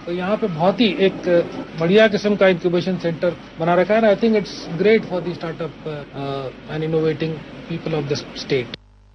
तो यहाँ पे बहुत ही एक बढ़िया किस्म का इंक्यूबेशन सेंटर बना रखा है। I think it's great for the startup and innovating people of this state.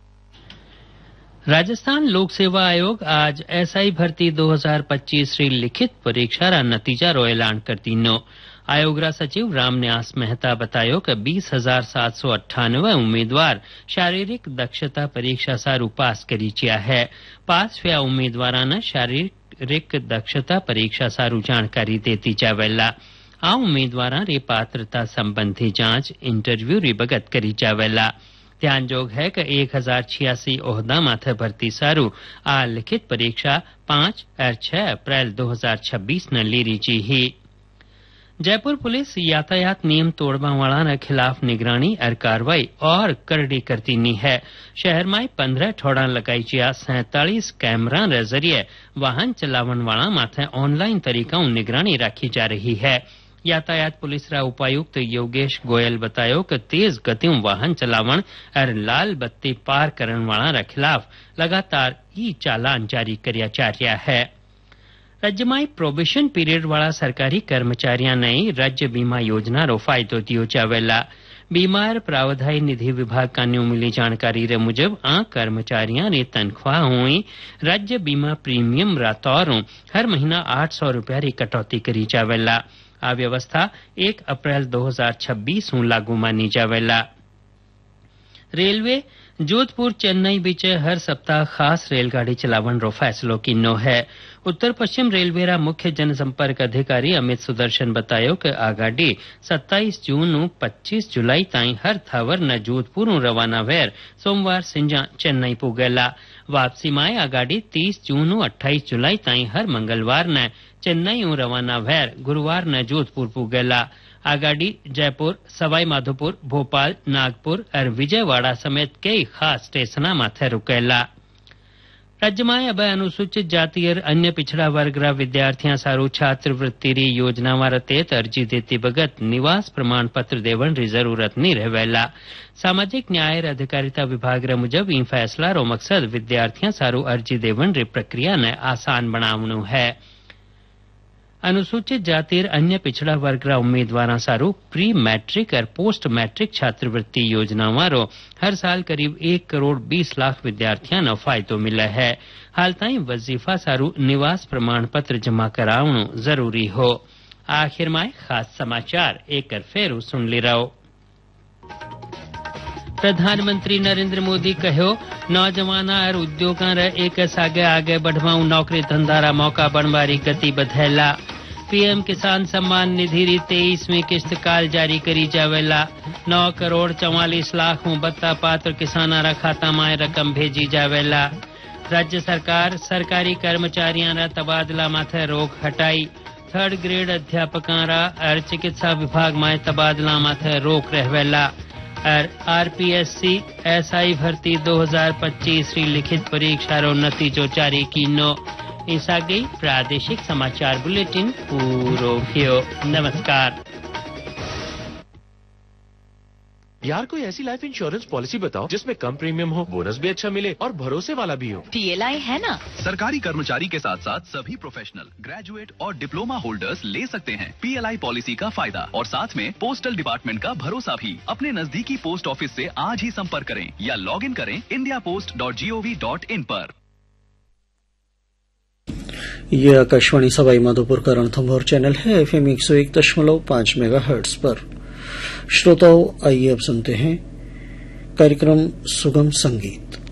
Rajasthan लोक सेवा आयोग आज एसआई भर्ती 2025 री लिखित परीक्षा रा नतीजा रो ऐलान कर दीनो। आयोग रा सचिव रामन्यास मेहता बतायो कि 20,798 उम्मीदवार शारीरिक दक्षता परीक्षा सारू पास करी चिया है। पास हुआ उम्मीदवारां ने शारीरिक दक्षता परीक्षा सारू जानकारी देती जावेला। आ उम्मीदवारां री पात्रता संबंधी जांच इंटरव्यू री बगत करी जावेला। ध्यानजोग है कि 1086 ओहदा माथे भर्ती सारू आ लिखित परीक्षा 5 और 6 अप्रैल 2026 न लीरी जी ही। जयपुर पुलिस यातायात नियम तोड़वा वाला न खिलाफ निगरानी और कार्रवाई और करड़ी करती नी है। शहर में 15 ठोड़ा लगाई जिया 47 कैमरा रे जरिए वाहन चलावन वाला माथे ऑनलाइन तरीका निगरानी रखी जा रही है। यातायात पुलिस रा उपायुक्त योगेश गोयल बतायो कि तेज गतियों वाहन चलावन और लाल बत्ती पार करने वाला रे खिलाफ लगातार ई चालान जारी करया जा रहा है। राज्य में प्रोबेशन पीरियड वाला सरकारी कर्मचारियों ने राज्य बीमा योजना रो फायदो दियो जावेला। बीमार प्रावधायी निधि विभाग का न्यू मिली जानकारी रे मुजब आ कर्मचारियों री तनख्वाह हुई राज्य बीमा प्रीमियम रा तौरों हर महीना 800 रुपया री कटौती करी जावेला। आ व्यवस्था 1 अप्रैल 2026 हूं लागू मानी जावेला। रेलवे जोधपुर चेन्नई बीच हर सप्ताह खास रेलगाड़ी चलावन रो फैसलो किनो है। उत्तर पश्चिम रेलवे रा मुख्य जनसंपर्क अधिकारी अमित सुदर्शन बतायो कि आ गाड़ी 27 जून 25 जुलाई ताई हर थावर न जोधपुर रवाना वेर सोमवार सिंजा चेन्नई पुगेला। वापसी में आ गाड़ी 30 जून 28 जुलाई ताई हर मंगलवार न चेन्नई रवाना वेर गुरुवार न जोधपुर पुगेला। आ गाड़ी जयपुर, सवाई माधोपुर, भोपाल, नागपुर और विजयवाड़ा समेत कई खास स्टेशना माथे रुकेला। राज्य में अब अनुसूचित जाति और अन्य पिछड़ा वर्ग रा विद्यार्थियों सारू छात्रवृत्ति री योजना मारा तेत अर्जी देती बगत निवास प्रमाण पत्र देवन री जरूरत नहीं रहेला। सामाजिक न्याय और अधिकारिता विभाग रे मुजब ई फैसला रो मकसद विद्यार्थियों सारू अर्जी देवन री प्रक्रिया ने आसान बनावनु है। अनुसूचित जाति और अन्य पिछड़ा वर्ग रा उम्मीदवार सारू प्री मैट्रिक और पोस्ट मैट्रिक छात्रवृत्ति योजना वारो हर साल करीब 1 करोड़ 20 लाख विद्यार्थियों ने फायदो मिला है। हाल ताई वजीफा सारू निवास प्रमाण पत्र जमा करावनु जरूरी हो। आखिर में खास समाचार एक फेरू सुन ली रहो। प्रधानमंत्री नरेंद्र मोदी कहो नौजवाना और उद्योगां रे एक सागे आगे बढ़वाऊ नौकरी धंधा रा मौका बनवारी गति बधेला। पीएम किसान सम्मान निधि री 23वीं किस्त काल जारी करी जावेला। 9 करोड़ 44 लाख बत्ता पात्र किसाना रा खाता में रकम भेजी जावेला। राज्य सरकार सरकारी कर्मचारियों रा तबादला माथे रोक हटाई। 3rd ग्रेड अध्यापकों रा और चिकित्सा विभाग में तबादला माथे रोक रहवेला। और आरपीएससी एसआई भर्ती 2025 री लिखित परीक्षा रो नतीजो जारी कीनो। ऐसा गई प्रादेशिक समाचार बुलेटिन पूरो थियो। नमस्कार। यार कोई ऐसी लाइफ इंश्योरेंस पॉलिसी बताओ जिसमें कम प्रीमियम हो, बोनस भी अच्छा मिले और भरोसे वाला भी हो। पीएलआई है ना। सरकारी कर्मचारी के साथ साथ सभी प्रोफेशनल, ग्रेजुएट और डिप्लोमा होल्डर्स ले सकते हैं पीएलआई पॉलिसी का फायदा और साथ में पोस्टल डिपार्टमेंट का भरोसा भी। अपने नजदीकी पोस्ट ऑफिस से आज ही संपर्क करें या लॉग इन करें indiapost.gov.in पर। ये आकाशवाणी सवाई माधोपुर का रणथंभौर चैनल है। FM 101.5 मेगाहर्ट्ज पर। श्रोताओं, आइए अब सुनते हैं कार्यक्रम सुगम संगीत।